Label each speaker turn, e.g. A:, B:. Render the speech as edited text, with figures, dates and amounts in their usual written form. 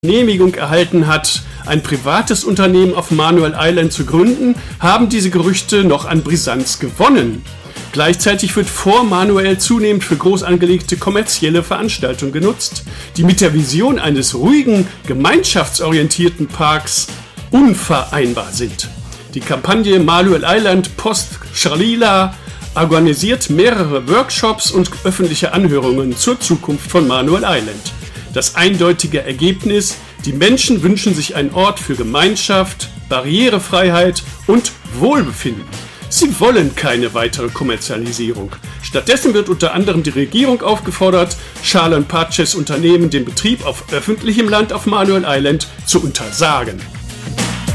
A: Genehmigung erhalten hat, ein privates Unternehmen auf Manuel Island zu gründen, haben diese Gerüchte noch an Brisanz gewonnen. Gleichzeitig wird Fort Manuel zunehmend für groß angelegte kommerzielle Veranstaltungen genutzt, die mit der Vision eines ruhigen, gemeinschaftsorientierten Parks unvereinbar sind. Die Kampagne Manuel Island Post Shalila organisiert mehrere Workshops und öffentliche Anhörungen zur Zukunft von Manuel Island. Das eindeutige Ergebnis: Die Menschen wünschen sich einen Ort für Gemeinschaft, Barrierefreiheit und Wohlbefinden. Sie wollen keine weitere Kommerzialisierung. Stattdessen wird unter anderem die Regierung aufgefordert, Charlan Paces Unternehmen den Betrieb auf öffentlichem Land auf Manuel Island zu untersagen.